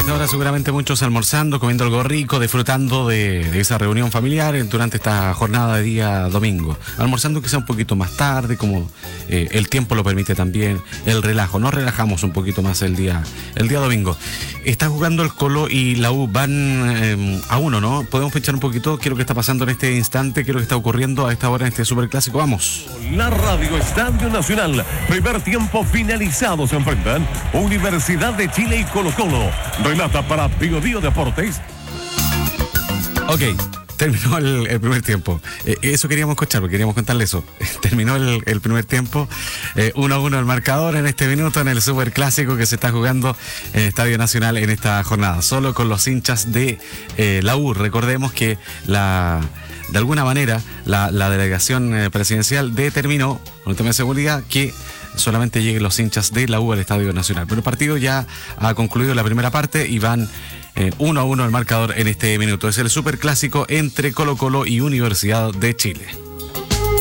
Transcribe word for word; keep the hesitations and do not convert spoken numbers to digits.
esta hora seguramente muchos almorzando, comiendo algo rico, disfrutando de, de esa reunión familiar durante esta jornada de día domingo. Almorzando quizá un poquito más tarde, como eh, el tiempo lo permite también, el relajo. Nos relajamos un poquito más el día, el día domingo. Está jugando el Colo y la U, van eh, a uno, ¿no? Podemos pinchar un poquito qué es lo que está pasando en este instante, qué es lo que está ocurriendo a esta hora en este superclásico. Vamos. La Radio Estadio Nacional, primer tiempo finalizado, se enfrentan Universidad de Chile y Colo Colo. Relata para Bio Bio Deportes. Ok, terminó el, el primer tiempo. Eh, eso queríamos escuchar, porque queríamos contarle eso. Terminó el, el primer tiempo. Eh, uno a uno el marcador en este minuto en el superclásico que se está jugando en el Estadio Nacional en esta jornada. Solo con los hinchas de eh, la U. Recordemos que la... De alguna manera, la, la delegación eh, presidencial determinó, con el tema de seguridad, que solamente lleguen los hinchas de la U al Estadio Nacional. Pero el partido ya ha concluido la primera parte y van eh, uno a uno el marcador en este minuto. Es el superclásico entre Colo Colo y Universidad de Chile.